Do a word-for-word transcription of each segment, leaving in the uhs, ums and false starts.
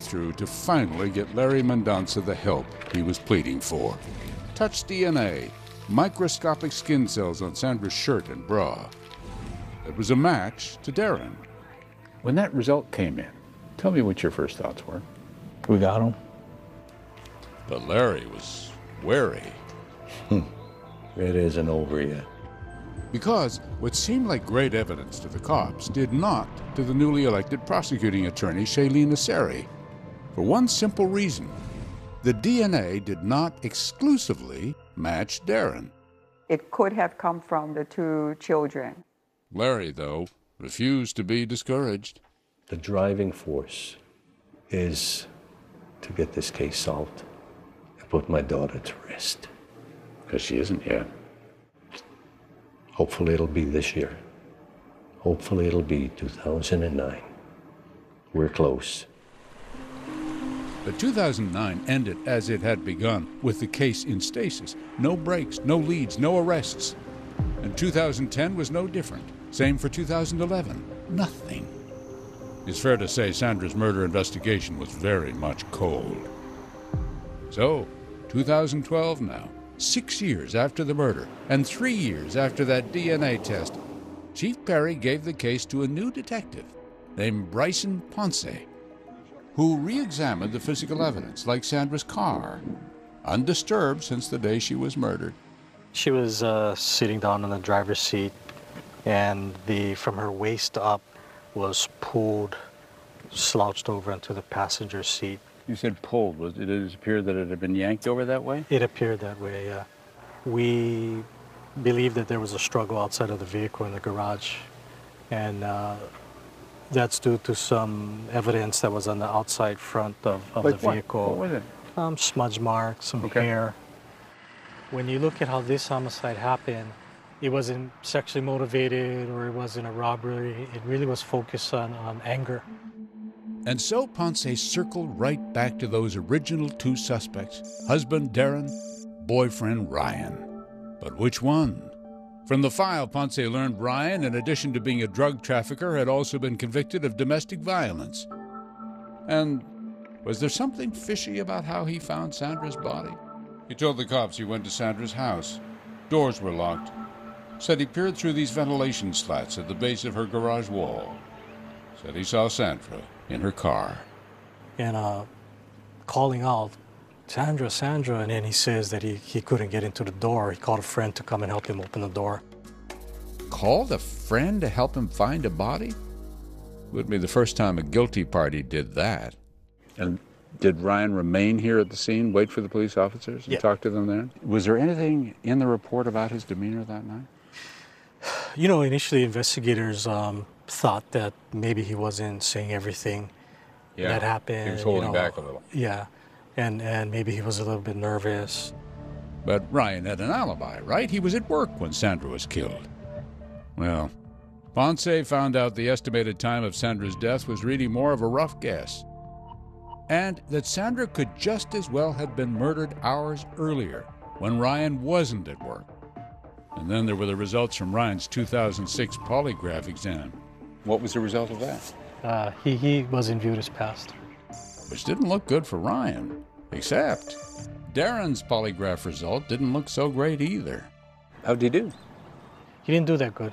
breakthrough to finally get Larry Mendonça the help he was pleading for. Touch D N A, microscopic skin cells on Sandra's shirt and bra. It was a match to Darren. When that result came in, tell me what your first thoughts were. We got him. But Larry was wary. It isn't over yet. Because what seemed like great evidence to the cops did not to the newly elected prosecuting attorney, Shailene Asseri, for one simple reason. The D N A did not exclusively match Darren. It could have come from the two children. Larry, though, refused to be discouraged. The driving force is to get this case solved and put my daughter to rest. Because she isn't yet. Hopefully it'll be this year. Hopefully it'll be two thousand nine. We're close. But two thousand nine ended as it had begun, with the case in stasis. No breaks, no leads, no arrests. And two thousand ten was no different. Same for two thousand eleven. Nothing. It's fair to say Sandra's murder investigation was very much cold. So, two thousand twelve now. Six years after the murder, and three years after that D N A test, Chief Perry gave the case to a new detective named Bryson Ponce, who re-examined the physical evidence, like Sandra's car, undisturbed since the day she was murdered. She was uh, sitting down in the driver's seat, and the from her waist up was pulled, slouched over into the passenger seat. You said pulled. Was it, it appeared that it had been yanked over that way? It appeared that way, yeah. We believe that there was a struggle outside of the vehicle in the garage, and uh, that's due to some evidence that was on the outside front of, of like the vehicle. What? what was it? Um, smudge marks, some okay. hair. When you look at how this homicide happened, it wasn't sexually motivated or it wasn't a robbery. It really was focused on, on anger. And so Ponce circled right back to those original two suspects, husband Darren, boyfriend Ryan. But which one? From the file, Ponce learned Ryan, in addition to being a drug trafficker, had also been convicted of domestic violence. And was there something fishy about how he found Sandra's body? He told the cops he went to Sandra's house. Doors were locked. Said he peered through these ventilation slats at the base of her garage wall. Said he saw Sandra in her car. And uh, calling out, Sandra, Sandra, and then he says that he, he couldn't get into the door. He called a friend to come and help him open the door. Called a friend to help him find a body? Would be the first time a guilty party did that. And did Ryan remain here at the scene, wait for the police officers, and yeah. talk to them there? Was there anything in the report about his demeanor that night? You know, initially investigators um, thought that maybe he wasn't saying everything yeah. that happened. He was holding you know, back a little. Yeah, and, and maybe he was a little bit nervous. But Ryan had an alibi, right? He was at work when Sandra was killed. Well, Ponce found out the estimated time of Sandra's death was really more of a rough guess, and that Sandra could just as well have been murdered hours earlier when Ryan wasn't at work. And then there were the results from Ryan's two thousand six polygraph exam. What was the result of that? Uh, he, he wasn't viewed as passed. Which didn't look good for Ryan, except Darren's polygraph result didn't look so great either. How'd he do? He didn't do that good.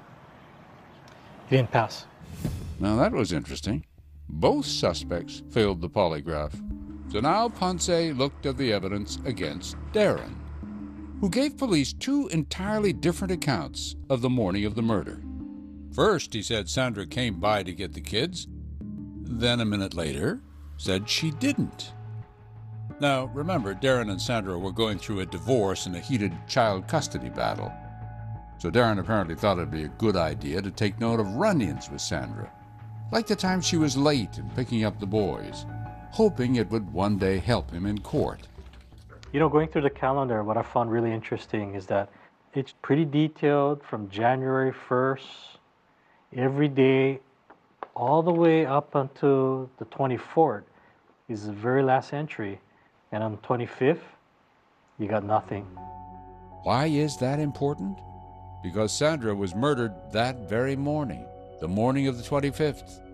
He didn't pass. Now that was interesting. Both suspects failed the polygraph. So now Ponce looked at the evidence against Darren, who gave police two entirely different accounts of the morning of the murder. First, he said Sandra came by to get the kids. Then, a minute later, said she didn't. Now, remember, Darren and Sandra were going through a divorce and a heated child custody battle. So Darren apparently thought it'd be a good idea to take note of run-ins with Sandra, like the time she was late in picking up the boys, hoping it would one day help him in court. You know, going through the calendar, what I found really interesting is that it's pretty detailed from January first, every day, all the way up until the twenty-fourth is the very last entry. And on the twenty-fifth, you got nothing. Why is that important? Because Sandra was murdered that very morning, the morning of the twenty-fifth.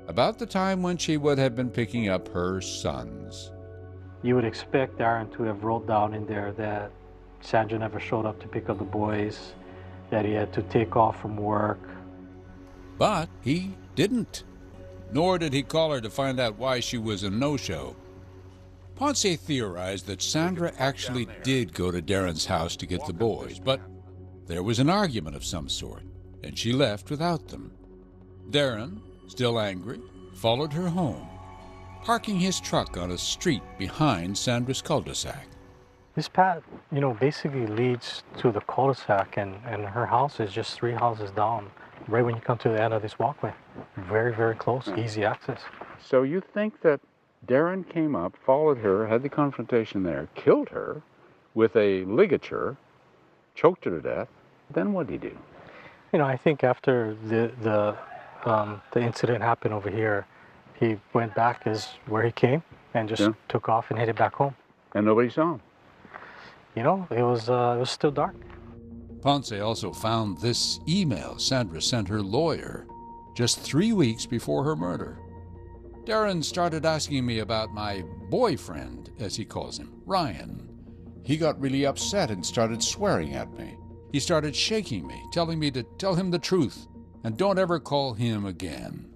about the time when she would have been picking up her sons. You would expect Darren to have wrote down in there that Sandra never showed up to pick up the boys, that he had to take off from work. But he didn't. Nor did he call her to find out why she was a no-show. Ponce theorized that Sandra actually did go to Darren's house to get the boys, but there was an argument of some sort, and she left without them. Darren, still angry, followed her home, parking his truck on a street behind Sandra's cul-de-sac. This path, you know, basically leads to the cul-de-sac, and, and her house is just three houses down, right when you come to the end of this walkway. Very, very close, easy access. So you think that Darren came up, followed her, had the confrontation there, killed her with a ligature, choked her to death. Then what did he do? You know, I think after the the um, the incident happened over here, he went back as where he came and just Yeah. took off and headed back home. And nobody saw him. You know, it was uh, it was still dark. Ponce also found this email Sandra sent her lawyer just three weeks before her murder. Darren started asking me about my boyfriend, as he calls him, Ryan. He got really upset and started swearing at me. He started shaking me, telling me to tell him the truth and don't ever call him again.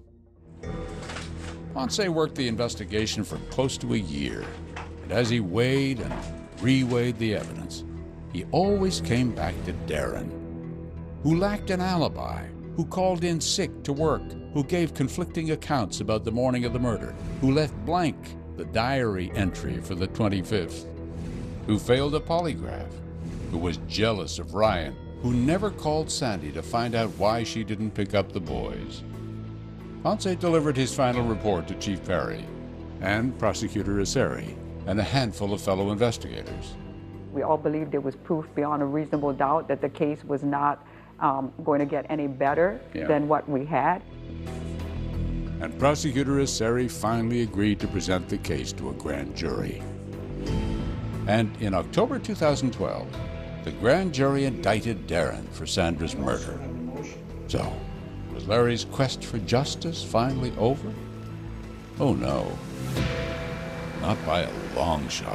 Ponce worked the investigation for close to a year, and as he weighed and reweighed the evidence, he always came back to Darren, who lacked an alibi, who called in sick to work, who gave conflicting accounts about the morning of the murder, who left blank the diary entry for the twenty-fifth, who failed a polygraph, who was jealous of Ryan, who never called Sandy to find out why she didn't pick up the boys. Ponce delivered his final report to Chief Perry and Prosecutor Aseri and a handful of fellow investigators. We all believed there was proof beyond a reasonable doubt that the case was not um, going to get any better Yeah. than what we had. And Prosecutor Aseri finally agreed to present the case to a grand jury. And in October two thousand twelve, the grand jury indicted Darren for Sandra's murder. So, was Larry's quest for justice finally over? Oh no, not by a long shot.